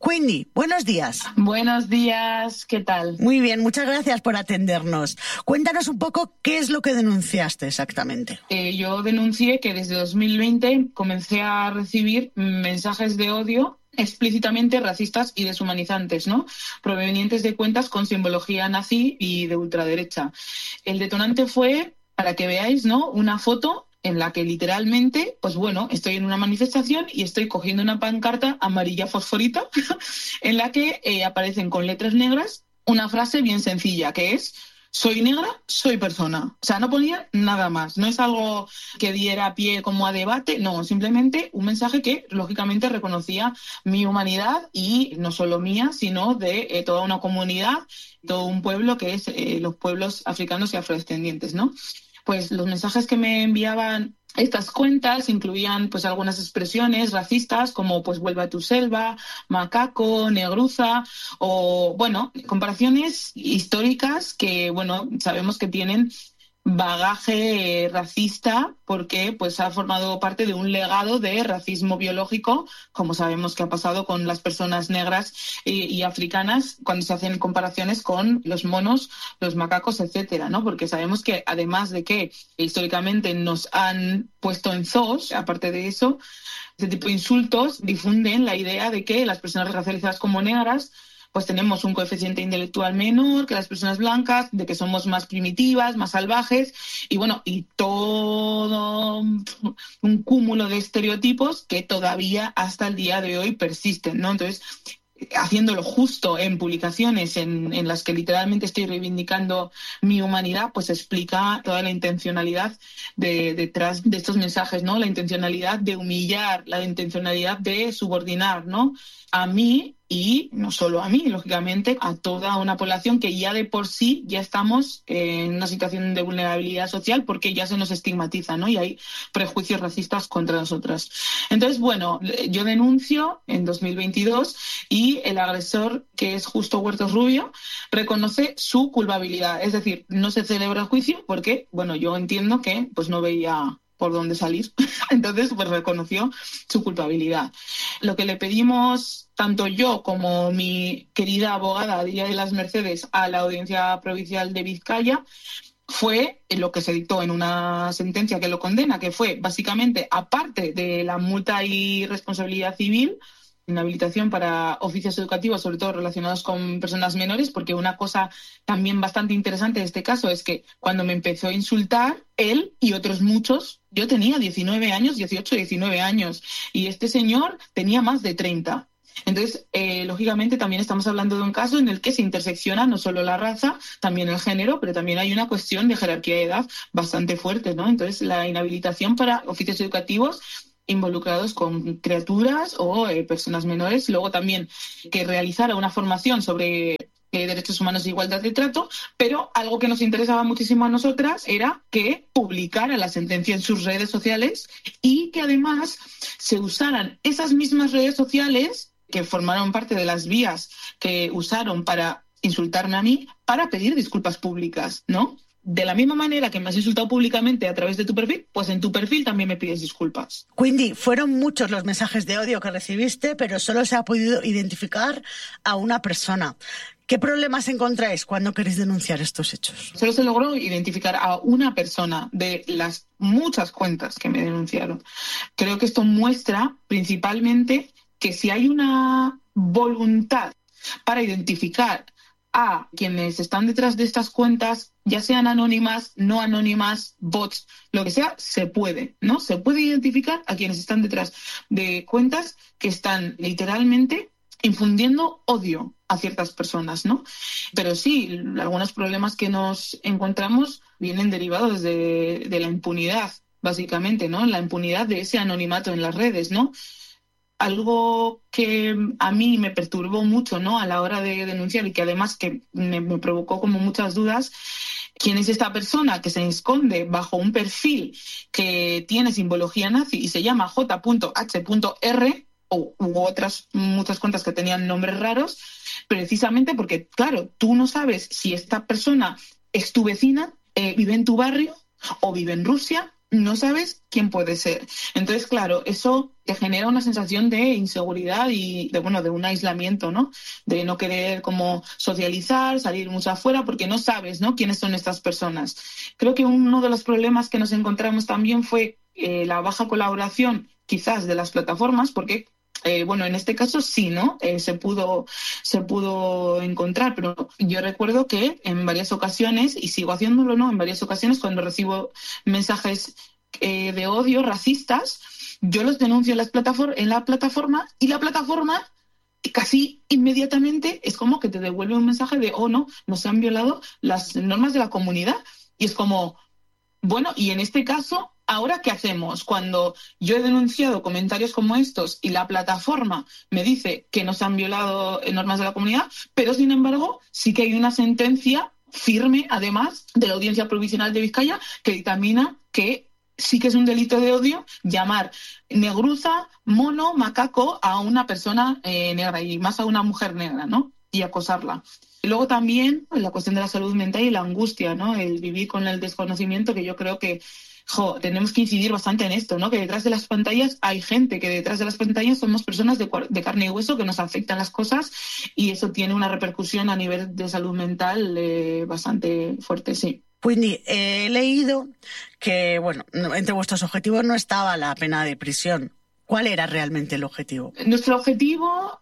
Queenie, buenos días. Buenos días, ¿qué tal? Muy bien, muchas gracias por atendernos. Cuéntanos un poco qué es lo que denunciaste exactamente. Yo denuncié que desde 2020 comencé a recibir mensajes de odio explícitamente racistas y deshumanizantes, ¿no? Provenientes de cuentas con simbología nazi y de ultraderecha. El detonante fue, para que veáis, ¿no?, una foto en la que literalmente, pues bueno, estoy en una manifestación y estoy cogiendo una pancarta amarilla fosforita en la que aparecen con letras negras una frase bien sencilla, que es: soy negra, soy persona. O sea, no ponía nada más. No es algo que diera pie como a debate, no, simplemente un mensaje que lógicamente reconocía mi humanidad, y no solo mía, sino de toda una comunidad, todo un pueblo que es los pueblos africanos y afrodescendientes, ¿no? Pues los mensajes que me enviaban estas cuentas incluían pues algunas expresiones racistas como pues vuelve a tu selva, macaco, negruza, o bueno, comparaciones históricas que bueno, sabemos que tienen bagaje racista porque pues ha formado parte de un legado de racismo biológico, como sabemos que ha pasado con las personas negras y africanas cuando se hacen comparaciones con los monos, los macacos, etcétera, ¿no? Porque sabemos que además de que históricamente nos han puesto en zoos, aparte de eso, este tipo de insultos difunden la idea de que las personas racializadas como negras pues tenemos un coeficiente intelectual menor que las personas blancas, de que somos más primitivas, más salvajes, y bueno, y todo un cúmulo de estereotipos que todavía hasta el día de hoy persisten, ¿no? Entonces, haciéndolo justo en publicaciones en las que literalmente estoy reivindicando mi humanidad, pues explica toda la intencionalidad detrás de estos mensajes, ¿no? La intencionalidad de humillar, la intencionalidad de subordinar, ¿no?, a mí, y no solo a mí, lógicamente, a toda una población que ya de por sí ya estamos en una situación de vulnerabilidad social porque ya se nos estigmatiza, ¿no? Y hay prejuicios racistas contra nosotras. Entonces, bueno, yo denuncio en 2022 y el agresor, que es Justo Huertos Rubio, reconoce su culpabilidad. Es decir, no se celebra el juicio porque, bueno, yo entiendo que pues no veía por dónde salir. Entonces, pues reconoció su culpabilidad. Lo que le pedimos, tanto yo como mi querida abogada Díaz de las Mercedes, a la Audiencia Provincial de Vizcaya, fue lo que se dictó en una sentencia que lo condena, que fue básicamente, aparte de la multa y responsabilidad civil, inhabilitación para oficios educativos, sobre todo relacionados con personas menores, porque una cosa también bastante interesante de este caso es que cuando me empezó a insultar, él y otros muchos, yo tenía 19 años, 18, 19 años, y este señor tenía más de 30. Entonces, lógicamente, también estamos hablando de un caso en el que se intersecciona no solo la raza, también el género, pero también hay una cuestión de jerarquía de edad bastante fuerte, ¿no? Entonces, la inhabilitación para oficios educativos involucrados con criaturas o personas menores. Luego también que realizara una formación sobre derechos humanos e igualdad de trato, pero algo que nos interesaba muchísimo a nosotras era que publicara la sentencia en sus redes sociales y que además se usaran esas mismas redes sociales que formaron parte de las vías que usaron para insultarme a mí, para pedir disculpas públicas, ¿no? De la misma manera que me has insultado públicamente a través de tu perfil, pues en tu perfil también me pides disculpas. Queenie, fueron muchos los mensajes de odio que recibiste, pero solo se ha podido identificar a una persona. ¿Qué problemas encontráis cuando queréis denunciar estos hechos? Solo se logró identificar a una persona de las muchas cuentas que me denunciaron. Creo que esto muestra principalmente que si hay una voluntad para identificar a quienes están detrás de estas cuentas, ya sean anónimas, no anónimas, bots, lo que sea, se puede, ¿no? Se puede identificar a quienes están detrás de cuentas que están literalmente infundiendo odio a ciertas personas, ¿no? Pero sí, algunos problemas que nos encontramos vienen derivados de la impunidad, básicamente, ¿no? La impunidad de ese anonimato en las redes, ¿no? Algo que a mí me perturbó mucho, ¿no?, a la hora de denunciar, y que además que me provocó como muchas dudas: ¿quién es esta persona que se esconde bajo un perfil que tiene simbología nazi y se llama J.H.R, u otras muchas cuentas que tenían nombres raros? Precisamente porque, claro, tú no sabes si esta persona es tu vecina, vive en tu barrio o vive en Rusia, no sabes quién puede ser. Entonces, claro, eso te genera una sensación de inseguridad y de un aislamiento, ¿no? De no querer como socializar, salir mucho afuera, porque no sabes, ¿no?, quiénes son estas personas. Creo que uno de los problemas que nos encontramos también fue la baja colaboración, quizás, de las plataformas, porque en este caso sí, ¿no? Se pudo encontrar, pero yo recuerdo que en varias ocasiones, y sigo haciéndolo, ¿no?, en varias ocasiones cuando recibo mensajes de odio racistas, yo los denuncio en la plataforma, y la plataforma casi inmediatamente es como que te devuelve un mensaje de, oh no, nos han violado las normas de la comunidad. Y es como, bueno, y en este caso, ¿ahora qué hacemos? Cuando yo he denunciado comentarios como estos y la plataforma me dice que nos han violado normas de la comunidad, pero sin embargo sí que hay una sentencia firme, además de la Audiencia Provisional de Vizcaya, que dictamina que sí que es un delito de odio llamar negruza, mono, macaco a una persona negra, y más a una mujer negra, ¿no?, y acosarla. Y luego también la cuestión de la salud mental y la angustia, ¿no?, el vivir con el desconocimiento, que yo creo que tenemos que incidir bastante en esto, ¿no?, que detrás de las pantallas hay gente, que detrás de las pantallas somos personas de carne y hueso, que nos afectan las cosas, y eso tiene una repercusión a nivel de salud mental bastante fuerte, sí. Windy, he leído que, entre vuestros objetivos no estaba la pena de prisión. ¿Cuál era realmente el objetivo? Nuestro objetivo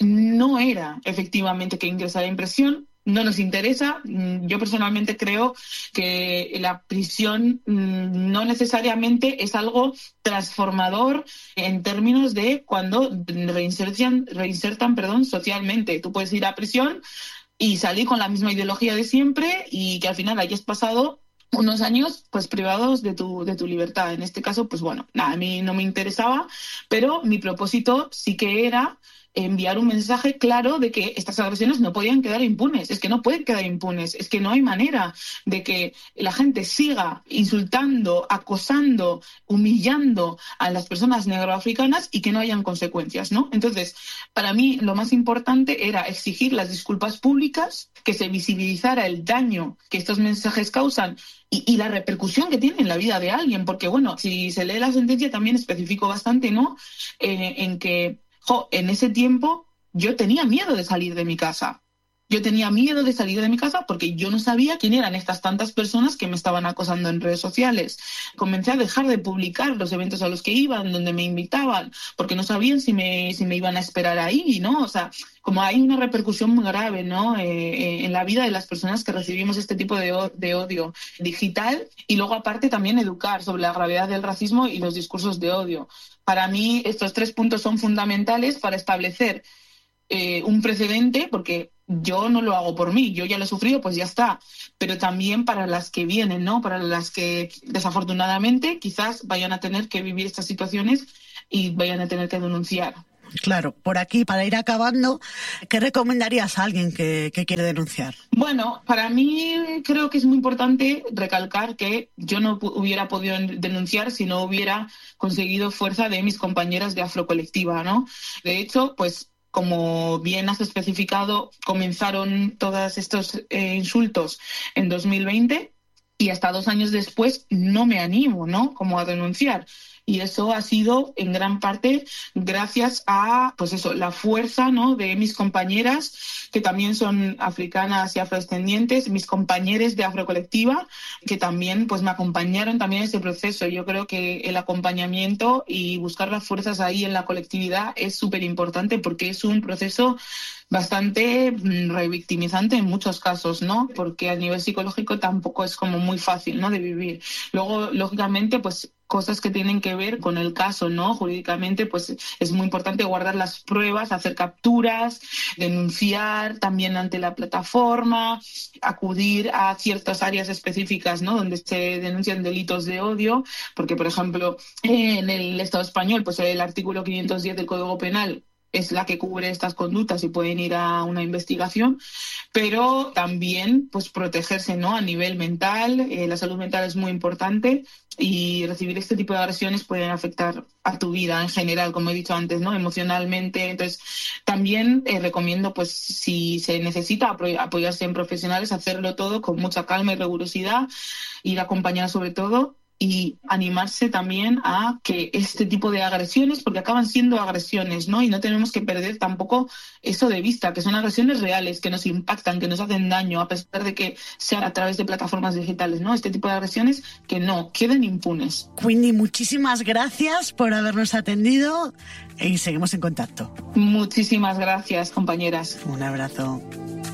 no era efectivamente que ingresara en prisión, no nos interesa. Yo personalmente creo que la prisión no necesariamente es algo transformador en términos de cuando reinsertan, socialmente. Tú puedes ir a prisión y salir con la misma ideología de siempre y que al final hayas pasado unos años pues privados de tu libertad. En este caso, pues a mí no me interesaba, pero mi propósito sí que era enviar un mensaje claro de que estas agresiones no podían quedar impunes. Es que no pueden quedar impunes. Es que no hay manera de que la gente siga insultando, acosando, humillando a las personas negroafricanas y que no hayan consecuencias, ¿no? Entonces, para mí lo más importante era exigir las disculpas públicas, que se visibilizara el daño que estos mensajes causan y la repercusión que tiene en la vida de alguien. Porque, si se lee la sentencia también especifico bastante, ¿no?, en que en ese tiempo yo tenía miedo de salir de mi casa. Yo tenía miedo de salir de mi casa porque yo no sabía quién eran estas tantas personas que me estaban acosando en redes sociales. Comencé a dejar de publicar los eventos a los que iban, donde me invitaban, porque no sabían si me iban a esperar ahí, ¿no? O sea, como hay una repercusión muy grave, ¿no?, en la vida de las personas que recibimos este tipo de odio digital, y luego aparte también educar sobre la gravedad del racismo y los discursos de odio. Para mí estos 3 puntos son fundamentales para establecer un precedente, porque yo no lo hago por mí, yo ya lo he sufrido, pues ya está, pero también para las que vienen, ¿no?, para las que desafortunadamente quizás vayan a tener que vivir estas situaciones y vayan a tener que denunciar. Claro, por aquí, para ir acabando, ¿qué recomendarías a alguien que quiere denunciar? Bueno, para mí creo que es muy importante recalcar que yo no hubiera podido denunciar si no hubiera conseguido fuerza de mis compañeras de Afrocolectiva, ¿no? De hecho, pues como bien has especificado, comenzaron todos estos insultos en 2020 y hasta 2 años después no me animo, ¿no?, como a denunciar. Y eso ha sido en gran parte gracias a, pues eso, la fuerza, ¿no?, de mis compañeras, que también son africanas y afrodescendientes, mis compañeros de Afrocolectiva, que también pues me acompañaron también en ese proceso. Yo creo que el acompañamiento y buscar las fuerzas ahí en la colectividad es súper importante, porque es un proceso bastante revictimizante en muchos casos, ¿no? Porque a nivel psicológico tampoco es como muy fácil, ¿no?, de vivir. Luego, lógicamente, pues cosas que tienen que ver con el caso, ¿no? Jurídicamente, pues es muy importante guardar las pruebas, hacer capturas, denunciar también ante la plataforma, acudir a ciertas áreas específicas, ¿no?, donde se denuncian delitos de odio, porque, por ejemplo, en el Estado español, pues el artículo 510 del Código Penal es la que cubre estas conductas y pueden ir a una investigación, pero también pues protegerse, ¿no?, a nivel mental. La salud mental es muy importante y recibir este tipo de agresiones pueden afectar a tu vida en general, como he dicho antes, ¿no?, emocionalmente. Entonces, también recomiendo, pues si se necesita apoyarse en profesionales, hacerlo todo con mucha calma y rigurosidad, ir acompañada sobre todo, y animarse también a que este tipo de agresiones, porque acaban siendo agresiones, ¿no? Y no tenemos que perder tampoco eso de vista, que son agresiones reales, que nos impactan, que nos hacen daño, a pesar de que sea a través de plataformas digitales, ¿no? Este tipo de agresiones que no queden impunes. Windy, muchísimas gracias por habernos atendido y seguimos en contacto. Muchísimas gracias, compañeras. Un abrazo.